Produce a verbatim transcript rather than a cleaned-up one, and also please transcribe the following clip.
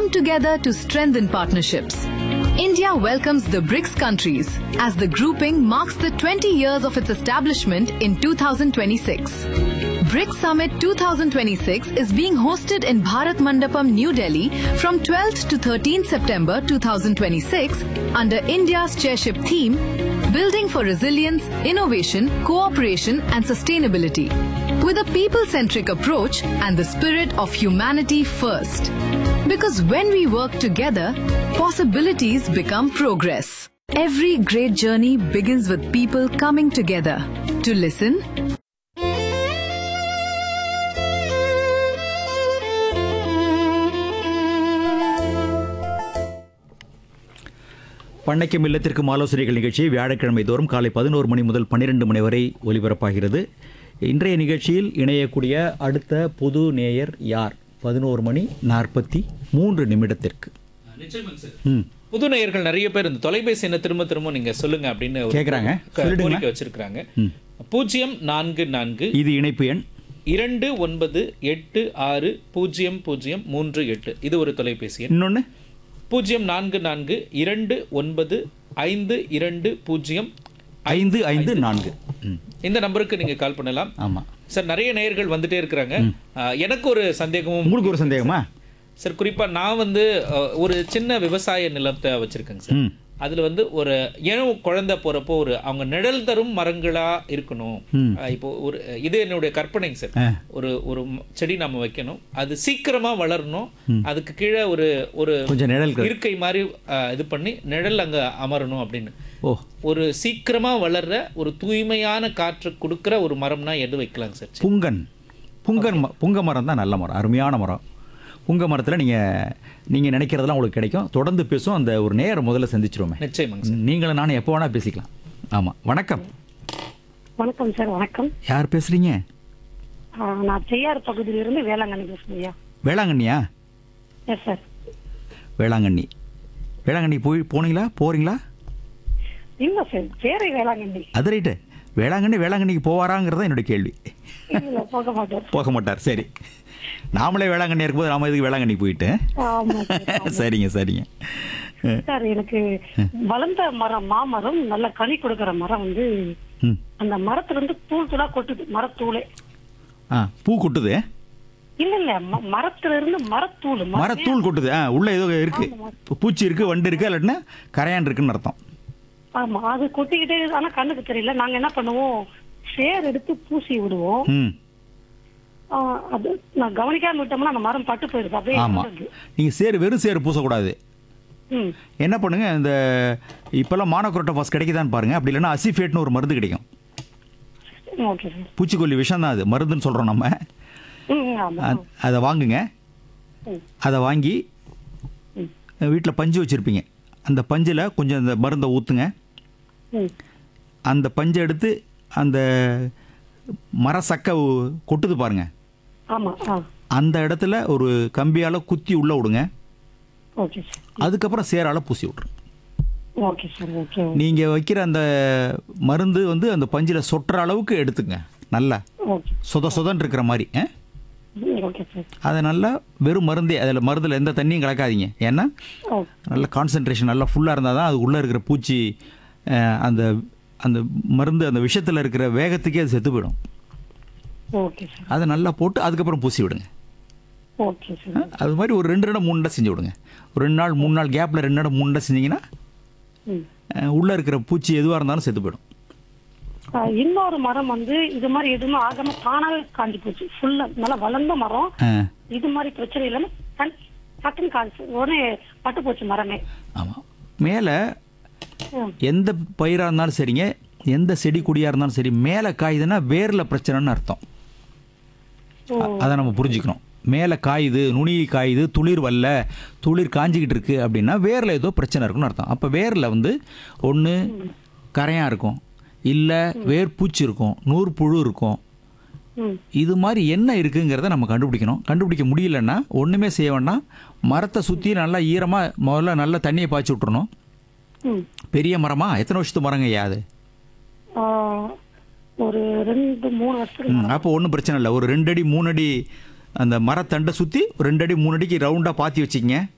come together to strengthen partnerships. India welcomes the BRICS countries as the grouping marks the twenty years of its establishment in two thousand twenty-six. BRICS Summit twenty twenty-six is being hosted in Bharat Mandapam, New Delhi from twelfth to thirteenth September twenty twenty-six under India's chairship theme, Building for Resilience, Innovation, Cooperation and Sustainability, with a people-centric approach and the spirit of humanity first. Because when we work together, possibilities become progress. Every great journey begins with people coming together. To listen, பண்ணைக்கும் இல்லத்திற்கும் ஆலோசனைகள் நிகழ்ச்சி வியாழக்கிழமை தோறும் காலை பதினோரு மணி முதல் பன்னிரெண்டு மணி வரை ஒலிபரப்பாகிறது. இன்றைய நிகழ்ச்சியில் இணையக்கூடிய அடுத்த பொது நேயர் யார்? பதினோரு மணி நாற்பத்தி மூன்று நிமிடத்திற்கு. புது நேயர்கள் நிறைய பேர் இந்த தொலைபேசி என்ன திரும்ப திரும்ப நீங்க சொல்லுங்க அப்படின்னு கேட்குறாங்க, கோரிக்கை வச்சிருக்காங்க. பூஜ்ஜியம் நான்கு நான்கு இது இணைப்பு எண் இரண்டு ஒன்பது எட்டு ஆறு பூஜ்ஜியம் பூஜ்ஜியம் மூன்று எட்டு இது ஒரு தொலைபேசி எண். இன்னொன்று பூஜ்ஜியம் நான்கு நான்கு இரண்டு ஒன்பது ஐந்து இரண்டு பூஜ்ஜியம் ஐந்து ஐந்து நான்கு இந்த நம்பருக்கு நீங்க கால் பண்ணலாம். ஆமாம் சார், நிறைய நேயர்கள் வந்துட்டே இருக்கிறாங்க. எனக்கு ஒரு சந்தேகமும். உங்களுக்கு ஒரு சந்தேகமா சார்? குறிப்பா நான் வந்து ஒரு சின்ன விவசாய நிலத்தை வச்சிருக்கேங்க சார். அதுல வந்து ஒரு ஏனோ குழந்தை போறப்போ ஒரு அவங்க நிழல் தரும் மரங்களா இருக்கணும். இப்போ ஒரு இது என்னுடைய கற்பனைங்க சார். ஒரு ஒரு செடி நம்ம வைக்கணும், அது சீக்கிரமா வளரணும், அதுக்கு கீழே ஒரு ஒரு இருக்கை மாதிரி இது பண்ணி நிழல் அங்க அமரணும் அப்படின்னு. ஒரு சீக்கிரமா வளர்ற ஒரு தூய்மையான காற்று கொடுக்குற ஒரு மரம்னா எது வைக்கலாங்க சார்? புங்கன் புங்கன் புங்க மரம் தான் நல்ல மரம், அருமையான மரம். புங்க மரத்தில் நீங்கள் நீங்கள் நினைக்கிறதெல்லாம் உங்களுக்கு கிடைக்கும். தொடர்ந்து பேசும். அந்த ஒரு நேரம் முதல்ல சந்திச்சிருவோமே. நிச்சயமாங்க. நீங்களும் நானும் எப்போ வேணால் பேசிக்கலாம். ஆமாம், வணக்கம். வணக்கம் சார். வணக்கம். யார் பேசுகிறீங்க? நான் செய்யாறு பகுதியிலிருந்து வேளாங்கண்ணி பேசுகிறீங்க. வேளாங்கண்ணியா? Yes sir. வேளாங்கண்ணி வேளாங்கண்ணி போய் போனீங்களா போகிறீங்களா? இல்லை சார், பேரை வேளாங்கண்ணி. அது ரைட்டு. வேளாங்கண்ணி வேளாங்கண்ணிக்கு போவாராங்கிறத என்னுடைய கேள்வி. போக மாட்டார். போக மாட்டார். சரி, நாமளே வேளாங்கண்ணி இருக்கும்போது நாம இதுக்கு வேளாங்கண்ணி போயிட்டு. சரிங்க சரிங்க சார். எனக்கு வளர்ந்த மரம் மாமரம் நல்ல கனி கொடுக்கற மரம் வந்து அந்த மரத்துல இருந்து தூள் தூளா கொட்டுது. மரத்தூளே பூ கொட்டுது? இல்ல இல்ல, மரத்துல இருந்து மரத்தூள் மரத்தூள் கொட்டுது. உள்ள ஏதோ இருக்கு, பூச்சி இருக்கு, வண்டு இருக்கு, இல்லாட்டினா கரையான் இருக்குன்னு அர்த்தம். ஆமா, அது கொட்டிக்கிட்டே. ஆனா கண்ணுக்கு தெரியல. நாங்க என்ன பண்ணுவோம், சேர் எடுத்து பூசி விடுவோம். அது நான் கவனிக்காம விட்டோம்னா அந்த மரம் பட்டு போயிருது அப்படியே. ஆமா, நீங்க சேரு வெறும் சேரு பூசக்கூடாது. என்ன பண்ணுங்க, இந்த இப்பெல்லாம் மானோக்ரோட்டோபாஸ் கிடைக்குதான்னு பாருங்க. அப்படி இல்லைன்னா அசிஃபேட்னு ஒரு மருந்து கிடைக்கும். பூச்சிக்கொல்லி விஷம் தான் அது, மருந்துன்னு சொல்றோம் நம்ம. அதை வாங்குங்க. அதை வாங்கி வீட்டில் பஞ்சு வச்சிருப்பீங்க. அந்த பஞ்சில் கொஞ்சம் அந்த மருந்தை ஊற்றுங்க. அந்த பஞ்சை எடுத்து அந்த மர சக்கை கொட்டுது பாருங்க, அந்த இடத்துல ஒரு கம்பியால குத்தி உள்ள விடுங்க. அதுக்கப்புறம் சேரால பூசி விட்டுருங்க. நீங்க வைக்கிற அந்த மருந்து வந்து அந்த பஞ்சில சொட்டுற அளவுக்கு எடுத்துங்க. நல்லா சொத சொதன் இருக்கிற மாதிரி. அதை நல்லா வெறும் மருந்தே, அதில் மருந்தில் எந்த தண்ணியும் கலக்காதீங்க. ஏன்னா நல்ல கான்சன்ட்ரேஷன் நல்லா ஃபுல்லாக இருந்தால் தான் அது உள்ளே இருக்கிற பூச்சி அந்த அந்த மருந்து அந்த விஷயத்தில் இருக்கிற வேகத்துக்கே அது செத்து போயிடும். அதை நல்லா போட்டு அதுக்கப்புறம் பூசி விடுங்க. அது மாதிரி ஒரு ரெண்டு இடம் மூணு இடம் செஞ்சு விடுங்க. ஒரு ரெண்டு நாள் மூணு நாள் கேப்பில் ரெண்டு இடம் மூணு இடம் செஞ்சீங்கன்னா உள்ளே இருக்கிற பூச்சி எதுவாக இருந்தாலும் செத்து போயிடும். இன்னொரு மரம் வந்து இது மாதிரி எதுவுமே ஆகாம தானாவே காஞ்சி போச்சு. ஃபுல்லா நல்லா வளர்ந்த மரம். இது மாதிரி பிரச்சனை இல்லாம பட்டன் காஞ்சி உடனே பட்டு போச்சு மரமே. ஆமா, மேல எந்த பயிரா இருந்தாலும் சரிங்க, எந்த செடி கொடியா இருந்தாலும் சரி, மேல காயுதுன்னா வேர்ல பிரச்சனைன்னு அர்த்தம். அதை நம்ம புரிஞ்சுக்கணும். மேலே காயுது, நுனி காயுது, துளிர் வரல, துளிர் காஞ்சிக்கிட்டு இருக்கு அப்படின்னா வேரில் ஏதோ பிரச்சனை இருக்குன்னு அர்த்தம். அப்போ வேரில் வந்து ஒன்று கரையாக இருக்கும், இல்லை வேர் பூச்சி இருக்கும், நூறு புழு இருக்கும். இது மாதிரி என்ன இருக்குங்கிறத நம்ம கண்டுபிடிக்கணும். கண்டுபிடிக்க முடியலன்னா ஒன்றுமே செய்ய வேண்டாம், மரத்தை சுற்றி நல்லா ஈரமாக முதல்ல நல்லா தண்ணியை பாய்ச்சி விட்டுறணும். பெரிய மரமா? எத்தனை வருஷத்து மரங்க ஐயா அது? ஒரு ரெண்டு மூணு வருஷம். அப்போ ஒன்றும் பிரச்சனை இல்லை. ஒரு ரெண்டு அடி மூணு அடி அந்த மரத்தண்டை சுற்றி ரெண்டு அடி மூணு அடிக்கு ரவுண்டாக பாத்தி வச்சுக்கங்க.